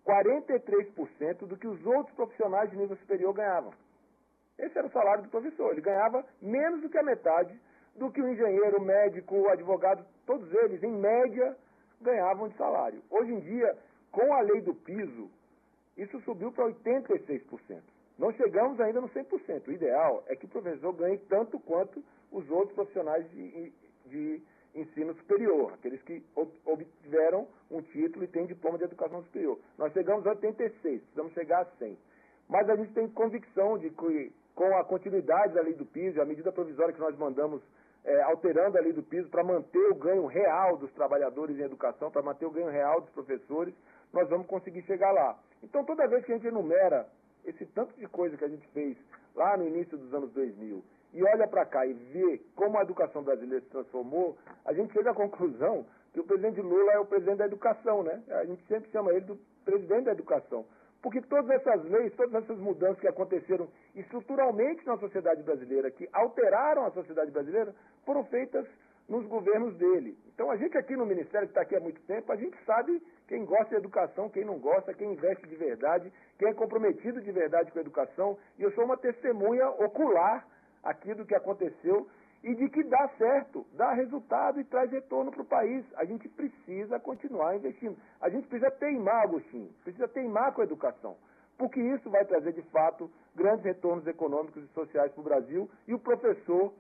43% do que os outros profissionais de nível superior ganhavam. Esse era o salário do professor. Ele ganhava menos do que a metade do que o engenheiro, o médico, o advogado, todos eles, em média, ganhavam de salário. Hoje em dia, com a lei do piso, isso subiu para 86%. Não chegamos ainda no 100%. O ideal é que o professor ganhe tanto quanto os outros profissionais de ensino superior, aqueles que obtiveram um título e têm diploma de educação superior. Nós chegamos a 86%, precisamos chegar a 100%. Mas a gente tem convicção de que, com a continuidade da lei do piso, a medida provisória que nós mandamos alterando a lei do piso para manter o ganho real dos trabalhadores em educação, para manter o ganho real dos professores, nós vamos conseguir chegar lá. Então, toda vez que a gente enumera esse tanto de coisa que a gente fez lá no início dos anos 2000 e olha para cá e vê como a educação brasileira se transformou, a gente chega à conclusão que o presidente Lula é o presidente da educação, né? A gente sempre chama ele do presidente da educação. Porque todas essas leis, todas essas mudanças que aconteceram estruturalmente na sociedade brasileira, que alteraram a sociedade brasileira, foram feitas nos governos dele. Então a gente aqui no Ministério, que está aqui há muito tempo, a gente sabe quem gosta de educação, quem não gosta, quem investe de verdade, quem é comprometido de verdade com a educação. E eu sou uma testemunha ocular aqui do que aconteceu e de que dá certo, dá resultado e traz retorno para o país. A gente precisa continuar investindo. A gente precisa teimar, Agostinho, precisa teimar com a educação, porque isso vai trazer, de fato, grandes retornos econômicos e sociais para o Brasil, e o professor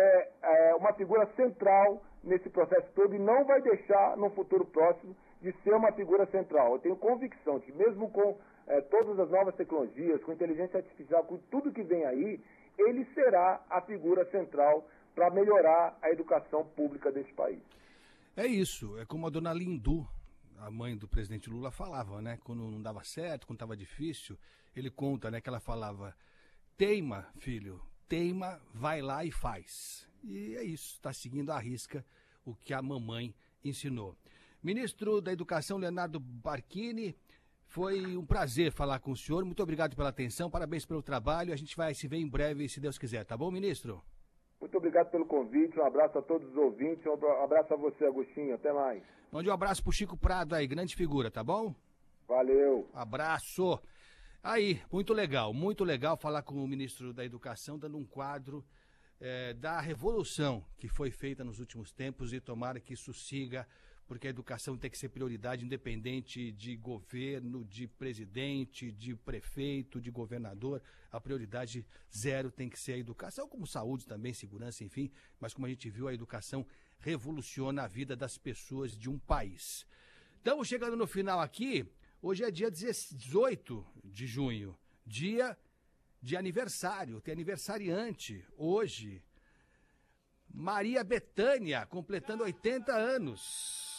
é uma figura central nesse processo todo e não vai deixar, no futuro próximo, de ser uma figura central. Eu tenho convicção de que, mesmo com todas as novas tecnologias, com inteligência artificial, com tudo que vem aí, ele será a figura central para melhorar a educação pública desse país. É isso, é como a dona Lindu, a mãe do presidente Lula, falava, né? Quando não dava certo, quando estava difícil, ele conta, né, que ela falava: teima, filho, teima, vai lá e faz. E é isso, está seguindo à risca o que a mamãe ensinou. Ministro da Educação, Leonardo Barquini, foi um prazer falar com o senhor, muito obrigado pela atenção, parabéns pelo trabalho, a gente vai se ver em breve, se Deus quiser, tá bom, ministro? Muito obrigado pelo convite, um abraço a todos os ouvintes, um abraço a você, Agostinho, até mais. Mande um abraço pro Chico Prado aí, grande figura, tá bom? Valeu. Abraço. Aí, muito legal falar com o ministro da Educação, dando um quadro da revolução que foi feita nos últimos tempos e tomara que isso siga, porque a educação tem que ser prioridade independente de governo, de presidente, de prefeito, de governador. A prioridade zero tem que ser a educação, como saúde também, segurança, enfim. Mas como a gente viu, a educação revoluciona a vida das pessoas de um país. Estamos chegando no final aqui. Hoje é dia 18 de junho, dia de aniversário. Tem aniversariante hoje. Maria Bethânia, completando 80 anos.